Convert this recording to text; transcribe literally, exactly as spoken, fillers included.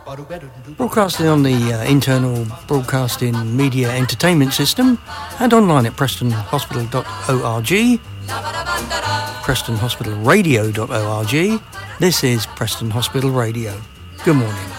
Broadcasting on the uh, internal broadcasting media entertainment system and online at preston hospital dot org, preston hospital radio dot org. This is Preston Hospital Radio. Good morning.